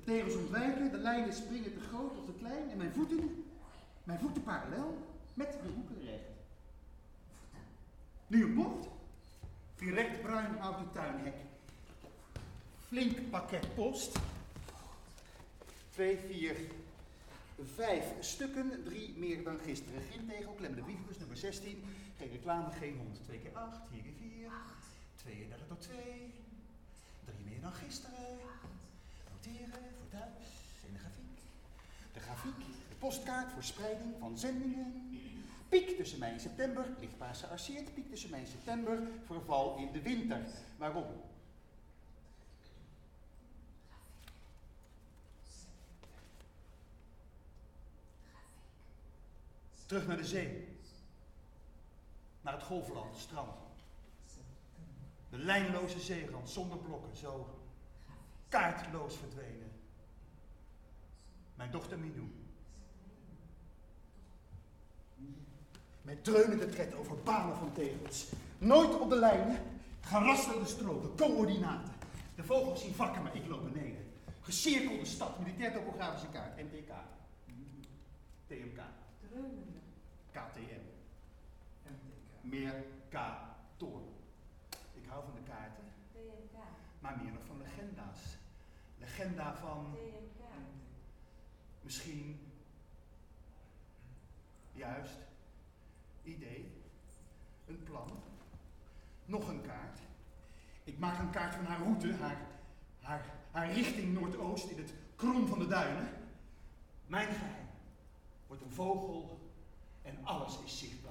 tegels ontwijken, de lijnen springen te groot of te klein en mijn voeten parallel met de hoeken recht. Nu een bocht, direct bruin houten tuinhek. Flink pakket post. 2, 4, 5 stukken, 3 meer dan gisteren. Grintegel, klemmende brievenbus nummer 16. Geen reclame, geen hond. 2 keer 8, 4 keer 4. 32 door 2. 3 meer dan gisteren. Noteren voor thuis in de grafiek. De grafiek, de postkaart voor spreiding van zendingen. Piek tussen mei en september, lichtpaars gearseerd. Piek tussen mei en september, verval in de winter. Waarom? Terug naar de zee. Naar het golfland, het strand. De lijnloze zeerand, zonder blokken, zo kaartloos verdwenen. Mijn dochter Minou. Met dreunende tred over banen van tegels. Nooit op de lijnen, gerasselde stroken, coördinaten. De vogels zien vakken, maar ik loop beneden. Gecirkelde stad, militair topografische kaart, MTK. TMK. Dreunende. KTM. Meer K-toren. Ik hou van de kaarten, TMK. maar meer nog van legenda's. Legenda van TMK. misschien, juist, idee, een plan, nog een kaart. Ik maak een kaart van haar route, haar richting noordoost in het krom van de duinen. Mijn geheim wordt een vogel en alles is zichtbaar.